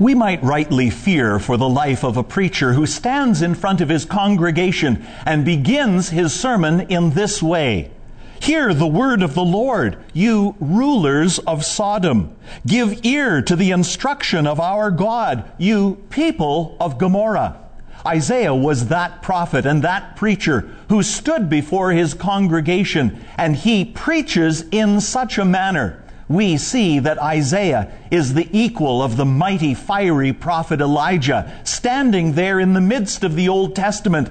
We might rightly fear for the life of a preacher who stands in front of his congregation and begins his sermon in this way. Hear the word of the Lord, you rulers of Sodom. Give ear to the instruction of our God, you people of Gomorrah. Isaiah was that prophet and that preacher who stood before his congregation, and he preaches in such a manner. We see that Isaiah is the equal of the mighty, fiery prophet Elijah, standing there in the midst of the Old Testament,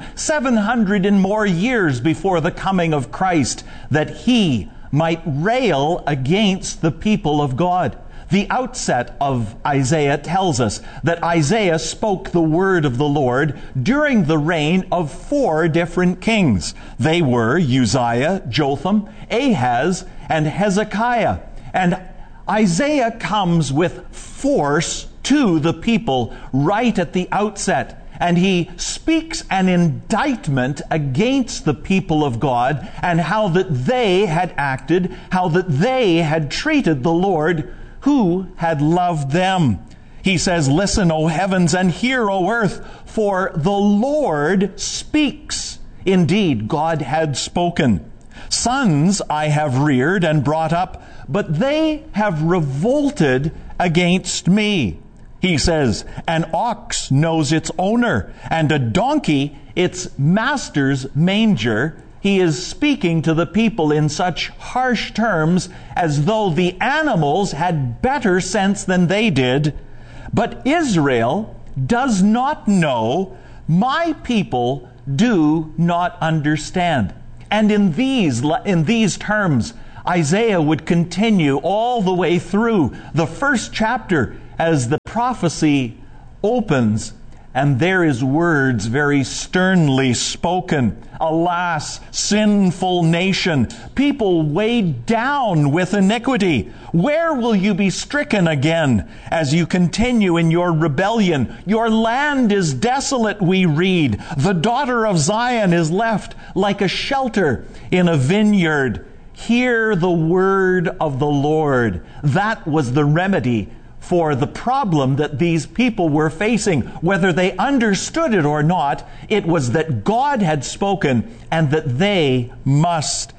700 and more years before the coming of Christ, that he might rail against the people of God. The outset of Isaiah tells us that Isaiah spoke the word of the Lord during the reign of 4 different kings. They were Uzziah, Jotham, Ahaz, and Hezekiah. And Isaiah comes with force to the people right at the outset. And he speaks an indictment against the people of God and how that they had acted, how that they had treated the Lord who had loved them. He says, "Listen, O heavens, and hear, O earth, for the Lord speaks." Indeed, God had spoken. "Sons I have reared and brought up, but they have revolted against me." He says, "An ox knows its owner, and a donkey its master's manger." He is speaking to the people in such harsh terms as though the animals had better sense than they did. But Israel does not know, my people do not understand. And in these terms, Isaiah would continue all the way through the first chapter as the prophecy opens, and there is words very sternly spoken. "Alas, sinful nation, people weighed down with iniquity. Where will you be stricken again as you continue in your rebellion? Your land is desolate," we read. "The daughter of Zion is left like a shelter in a vineyard." Hear the word of the Lord. That was the remedy for the problem that these people were facing. Whether they understood it or not, it was that God had spoken and that they must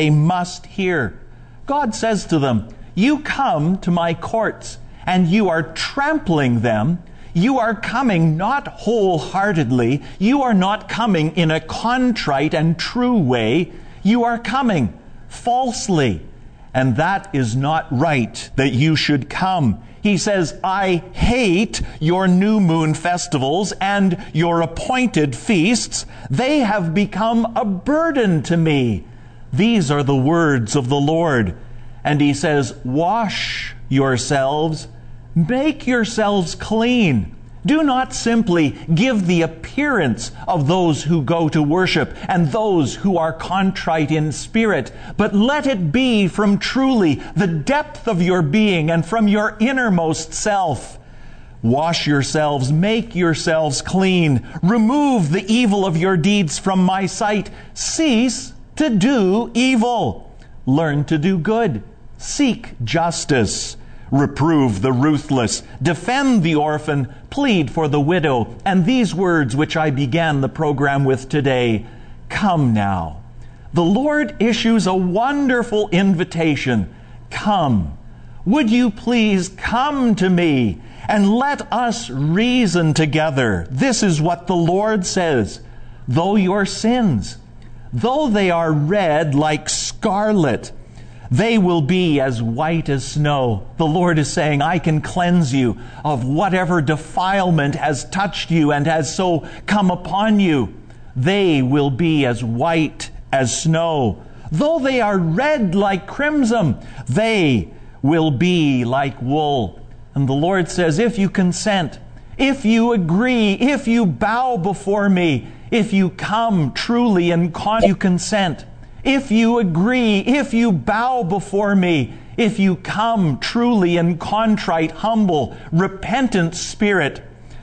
hear. God says to them, "You come to my courts and you are trampling them. You are coming not wholeheartedly. You are not coming in a contrite and true way. You are coming falsely. And that is not right that you should come." He says, "I hate your new moon festivals and your appointed feasts. They have become a burden to me." These are the words of the Lord. And he says, "Wash yourselves, make yourselves clean. Do not simply give the appearance of those who go to worship and those who are contrite in spirit, but let it be from truly the depth of your being and from your innermost self. Wash yourselves, make yourselves clean. Remove the evil of your deeds from my sight. Cease to do evil. Learn to do good. Seek justice. Reprove the ruthless, defend the orphan, plead for the widow." And these words which I began the program with today, come now. The Lord issues a wonderful invitation. Come. Would you please come to me and let us reason together? This is what the Lord says. "Though your sins, though they are red like scarlet, they will be as white as snow." The Lord is saying, I can cleanse you of whatever defilement has touched you and has so come upon you. They will be as white as snow. Though they are red like crimson, they will be like wool. And the Lord says, if you consent, if you agree, if you bow before me, if you come truly and you consent, if you agree, if you bow before me, if you come truly in contrite, humble, repentant spirit,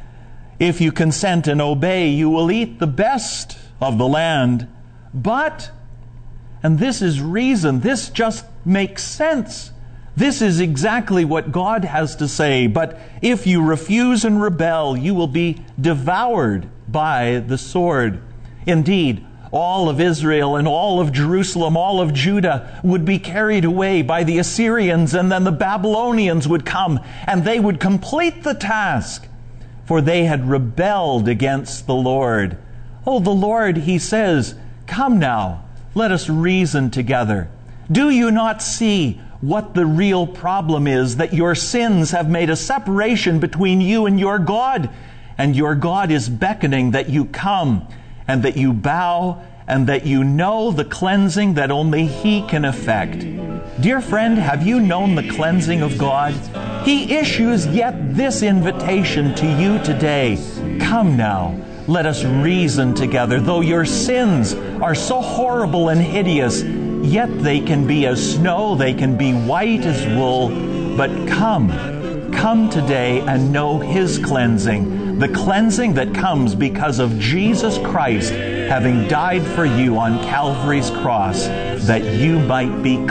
if you consent and obey, you will eat the best of the land. But, and this is reason, this just makes sense, This is exactly what God has to say. But if you refuse and rebel, you will be devoured by the sword. Indeed, all of Israel and all of Jerusalem, all of Judah would be carried away by the Assyrians, and then the Babylonians would come, and they would complete the task, for they had rebelled against the Lord. Oh, the Lord, He says, come now, let us reason together. Do you not see what the real problem is? That your sins have made a separation between you and your God, and your God is beckoning that you come, and that you bow, and that you know the cleansing that only He can effect. Dear friend, have you known the cleansing of God? He issues yet this invitation to you today. Come now, let us reason together. Though your sins are so horrible and hideous, yet they can be as snow, they can be white as wool. But come today and know His cleansing, the cleansing that comes because of Jesus Christ having died for you on Calvary's cross, that you might be